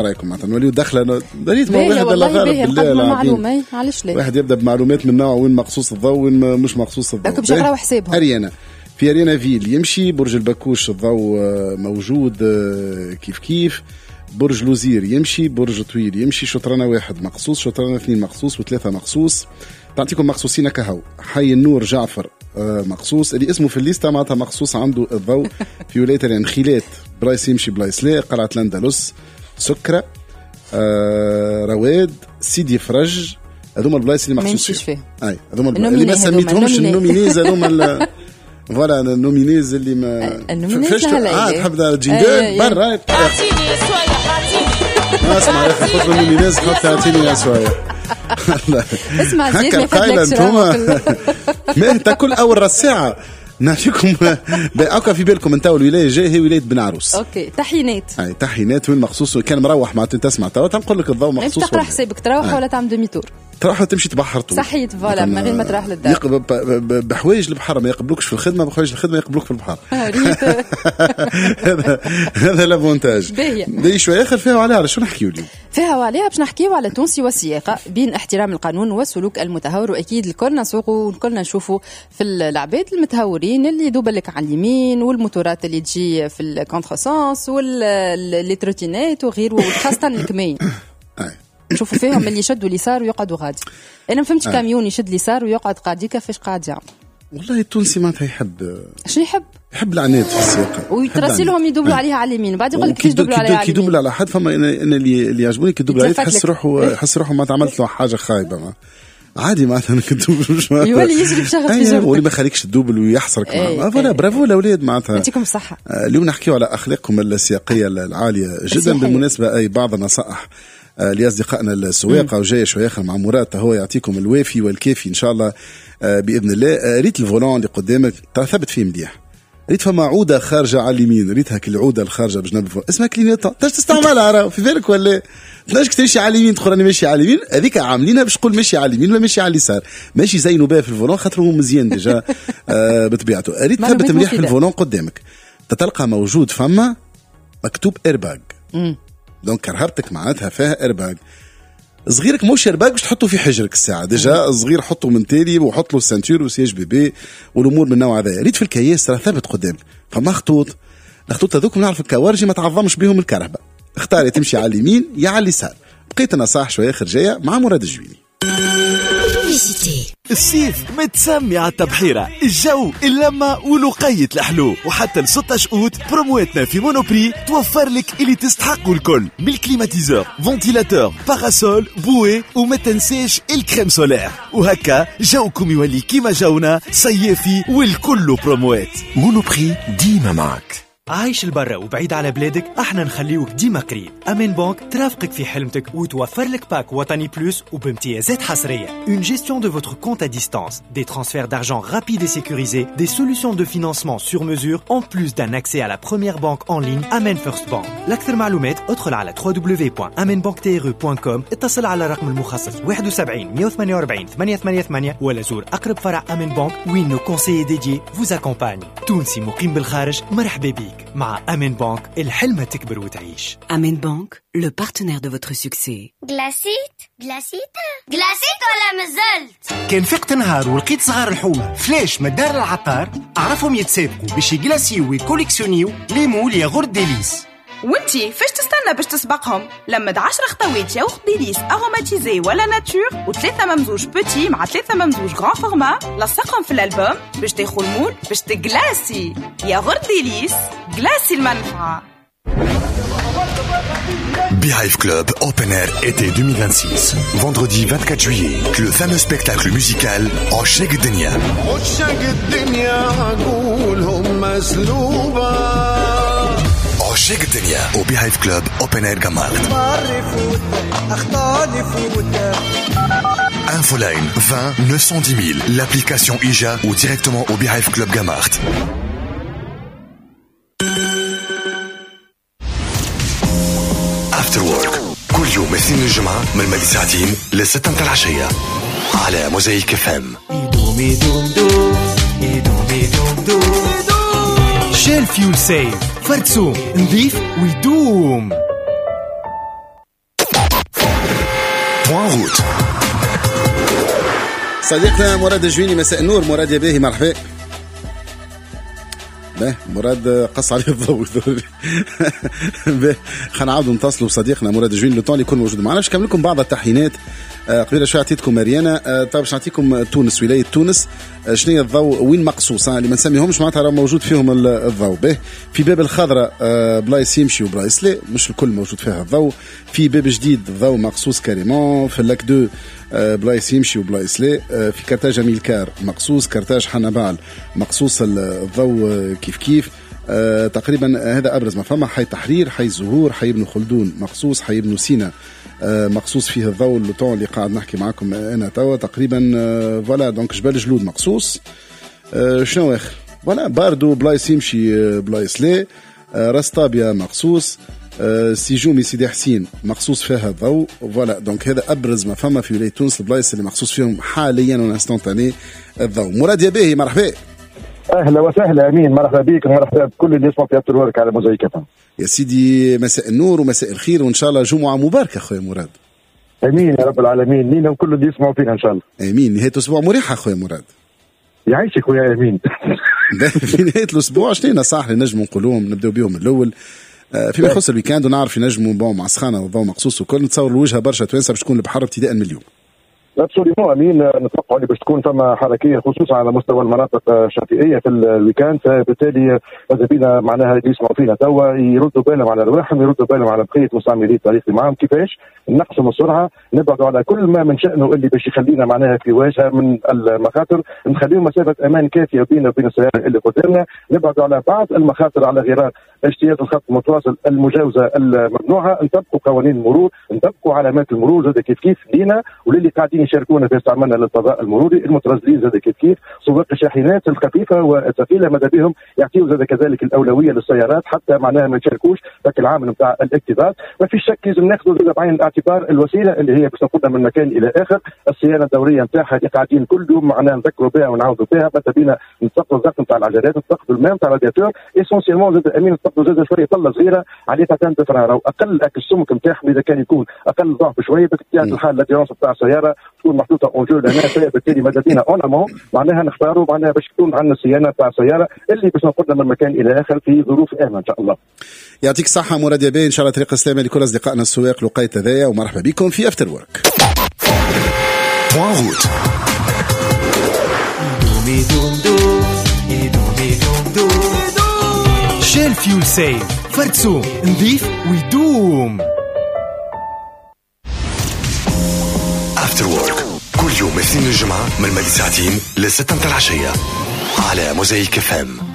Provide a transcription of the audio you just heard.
رايكم معناتها نوليو دخله ريت باهي واحد والله الله باهي بالله نقدموا معلومات علاش لا واحد يبدا بمعلومات من نوع وين مخصوص الضوء وين مش مخصوص الضوء. راكم شغله وحسابهم. اريانا في اريانا فيل يمشي برج البكوش الضوء موجود كيف كيف. برج لوزير يمشي برج طويل يمشي شطرانه واحد مخصوص شطرانه اثنين مخصوص وثلاثه مخصوص. تعطيكم مخصوصين كهو حي النور جعفر مخصوص اللي اسمه في الليسته معناتها مخصوص عنده الضوء في ولايه الانخيلات برايس يمشي بلايس لا قلعه الاندلس سكره رواد سيدي فرج هذوما البلايص اللي مخصوص فيهم. اي هذوما اللي ما سميتهمش النومينيز هذوما فوالا النومينيز اللي ما فاش تحب جينجل برا اعطيني شويه اعطيني اسمع يا اخي خذ النومينيز حط اعطيني يا شويه اسمع زيد ما قايله انتم ما تاكل اول ساعه نعطيكم باكا في بالكم انت الولايه جاي هي ولايه بن عروس. اوكي تحيينات اي تحيينات وين مخصوص كان مروح معناتها تسمع تو تنقول لك الضوء مخصوص تقرا حسابك تروح ولا تعمل دومي تور تروح وتمشي تبحر طول صحيت فوالا من غير ما تروح للدار بحوايج البحر ما يقبلوكش في الخدمه بحوايج الخدمه يقبلوك في البحر هذا لافونتاج دي شويه اخر فيها عليها شو نحكيو اليوم فيها وعليها باش نحكيو على تونسي والسياقه بين احترام القانون والسلوك المتهور واكيد الكلنا نسوقوا والكلنا نشوفوا في العباد المتهورين اللي يدوب لك على اليمين والموتورات اللي تجي في الكونتر سانس والتروتينات وغيره وخاصه الكمين نشوفوا فيهم اللي يشدوا اليسار ويقعدوا غادي. انا ما فهمتش كاميون يشد اليسار ويقعد قاعد كيفاش قاعد يعمل. والله التونسي معناتها يحب شنو يحب العناد في السياقه ويتراسلهم يدوبوا عليها على اليمين وبعد يقول لك كيفاش يدوبوا عليها على اليمين. كي يدوبوا على حد فما انا اللي يعجبوني كي يدوبوا عليه يحس روحه ما عملت له حاجه خايبه عادي معناتها نكتب يولي يجري بشغل في جربك واللي ما خليكش تدوبل ويحصرك فوالا برافو الاولاد معناتها يعطيكم الصحه. اليوم نحكيو على اخلاقكم السياقيه العاليه جدا بالمناسبه اي بعض النصائح لأصدقائنا السواقة وجاية شوية آخر مع مراد هو يعطيكم الوافي والكافي إن شاء الله بإذن الله. ريت الفولان اللي قدامك ثبت فيه مليح ريت فما عودة خارجة على اليمين ريت هاك العودة الخارجة بجنب الفولان اسمها كلينيتا تاش تستعملها راه في بالك ولا تنجم تمشي على اليمين تقول أنا ماشي على اليمين هذيك عاملينها باش تقول ماشي على اليمين ولا ماشي على اليسار ماشي زينوا بها في الفولان خاطر هو مزيان ديجا بطبيعته ريت ثبت مليح في الفولان قدامك تلقى موجود فما مكتوب إيرباغ دونك رهبتك معناتها فيها إيرباغ صغيرك موش إيرباغ باش تحطه في حجرك الساعة ديجا صغير حطه من تالي وحط له السنتور وسياج بيبي والأمور من النوع هذا ريت في الكياس ترى ثابت قدامك فما الخطوط هذوك نعرف الكوارجي ما تعظمش بهم الكرهبة اختار تمشي على اليمين يا على اليسار بقيت نصائح شوية آخر جاية مع مراد الجويني. الصيف متسمي على التبحيرة الجو اللمة ولقية الحلو وحتى ل6 شقوط برومواتنا في مونوبري توفر لك اللي تستحقوا الكل بالكليماتيزور فونتيلاتور باراسول بوي وما تنساش الكريم سولير وهكا جوكم يولي كيما جونا صيافي والكل بروموات. مونوبري ديما معك. عايش البرة وبعيد على بلادك احنا نخليوك ديما قريب. أمين بانك ترافقك في حلمتك وتوفر لك باك وطني بلوس وبامتيازات حصرية. Une gestion de votre compte à distance, des transferts d'argent rapides et sécurisés, des solutions de financement sur mesure en plus d'un accès à la première banque en ligne Amen First Bank. لأكثر معلومات ادخل على www.amenbanktre.com اتصل على رقم المخصص 71 148 888 ولا زور أقرب فرع أمين بانك وين nos conseillers dédiés vous accompagnent. تونسي مقيم بالخارج مرحبا بيك. مع أمين بانك الحلمة تكبر وتعيش. أمين بانك le partenaire de votre succès. جلاسيت ولا مازلت؟ كان فقت نهار ولقيت صغار الحومة فلاش مدار العطار أعرفهم يتسابقوا باش يجلاسيو ويكوليكسيونيو لي مول يا غورد ديليس. وانتي فاش تستنى باش تسبقهم؟ لمد 10 خطوات يا وقت ديليس اروماتيزي ولا ناتور و3 ممزوج بوتي مع 3 ممزوج غران فورما لصقهم في الالبوم باش تاخذ المول باش تجلاسي يا غورد ديليس جلاسي المنفعه. Beehive Club Open Air été 2026. Vendredi 24 juillet, le fameux spectacle musical عشاق الدنيا. عشاق الدنيا au Beehive Club Open Air Gamart. Infoline 20 910 000, l'application IJA ou directement au Beehive Club Gamart. After Work كل يوم اثنين الجمعة من الماضي ساعتين ل6 متاع العشية على موزايك FM. شيل فيول سيف فرتسوم نظيف ويدوم. بوان روت. صديقنا مراد الجويني، مساء النور. مراد يا باهي، مرحبا. مراد قص عليه الضوء. خلينا نعاودوا نتصلوا بصديقنا مراد الجويني لو طون اللي يكون موجود معنا باش نكمل لكم بعض التحيينات. قبيله شويه عطيتكم ماريانا. طيب باش نعطيكم تونس، ولايه تونس شنو هي الضوء وين مقصوص اللي ما نسميهمش معناتها راه موجود فيهم الضوء. به في باب الخضراء بلايص يمشي وبلايص لا، مش الكل موجود فيها الضوء. في باب جديد الضوء مقصوص كاريمون. في اللاك 2 بلايص يمشي وبلايص لا. في كرتاج أميلكار مقصوص. كرتاج حنبال مقصوص الضوء كيف تقريبا. هذا ابرز ما فما. حي تحرير، حي الزهور، حي ابن خلدون مقصوص، حي ابن سينا مقصوص فيه الضوء اللي اللي قاعد نحكي معكم انا توا تقريبا. فوالا دونك جبال جلود مقصوص. شنو اخر؟ فوالا باردو بلايص يمشي بلايص لا. رستابيا مقصوص. سيجومي سيدي حسين مخصوص فيها الضوء. فوالا دونك هذا ابرز ما فما في ولايه تونس، البلايص اللي مخصوص فيهم حاليا ونستنطني الضوء. مراد يا باهي، مرحبا. اهلا وسهلا امين، مرحبا بك ومرحبا بكل اللي يسمعوا في افتر ورك على موزايك. يا سيدي مساء النور ومساء الخير، وان شاء الله جمعه مباركه خويا مراد. امين يا رب العالمين، لينا وكل اللي يسمعوا فينا ان شاء الله. امين. نهايه اسبوع مريحه خويا مراد. يعيشك خويا امين. في نهايه الاسبوع شنو نصائح اللي نجموا نقولوهم؟ نبداو بهم الاول فيما يخص الويكاند، ونعرف ينجموا مع سخانه وضوء مقصوص وكل. نتصور الوجهه برشا توانسه باش تكون البحر ابتداء من اليوم. ابسوليمون امين، نتوقع اللي باش تكون فما حركيه خصوصا على مستوى المناطق الشاطئيه في الويكاند، فبالتالي ماذا بينا معناها اللي يسمعوا فينا توا يردوا بالهم على رواحهم، يردوا بالهم على بقيه مستعملي الطريق اللي معاهم، كيفاش نقصوا السرعه، نبعدوا على كل ما من شانه اللي باش يخلينا معناها في واجهه من المخاطر، نخليهم مسافه امان كافيه بيننا وبين السياره اللي قدامنا، نبعدوا على بعض المخاطر على غرار اجتياز الخط المتواصل المجاوزه الممنوعه، نطبقوا قوانين المرور، نطبقوا علامات المرور زاد كيف لينا وللي قاعدين يشاركونا في استعمالنا للفضاء المروري، المترصدين زاد كيف سواق الشاحنات الخفيفه والثقيله ماذا بهم يعطيوا زاد كذلك الاولويه للسيارات حتى معناها ما يشاركوش بشكل عام نتاع الاكتظاظ. ما فيش شك لازم ناخذوا زاد بعين الاعتبار الوسيله اللي هي باش تاخذنا من مكان الى اخر، الصيانه الدوريه نتاعها اللي قاعدين كل يوم معناها نذكروا بها ونعاودوا بها، ماذا بينا نسقطوا الضغط نتاع العجلات، نسقطوا الماء نتاع الرادياتور، اسونسيالمون زاد امين نسقطوا زاد شويه طله صغيره عليها تان تفرار واقل السمك نتاعهم اذا كان يكون اقل ضعف شويه بطبيعه الحال الاديرونس نتاع السياره تكون محطوطه اون جو لنا، بالتالي ماذا بينا اون امون معناها نختاروا معناها باش تكون عندنا الصيانه نتاع السياره اللي باش نقودنا من مكان الى اخر في ظروف امنه ان شاء الله. يعطيك الصحه مراد يابي، ان شاء الله طريق السلامه لكل اصدقائنا السواق لقيت هذايا، ومرحبا بكم في افتر ورك. بوان روت. شيل فيول سيف فرتسو نظيف ويدوم. افتر وورك كل يوم اثنين الجمعة من 2 ساعتين ل6 متاع العشية على موزايك FM.